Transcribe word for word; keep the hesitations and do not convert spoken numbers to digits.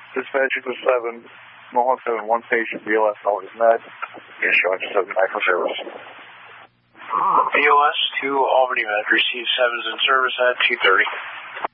Dispatcher to seven, Mohawk seven, one station, B O S all is met. Yes, showing seven, back for service. B O S to Albany Med, receive sevens in service at two thirty.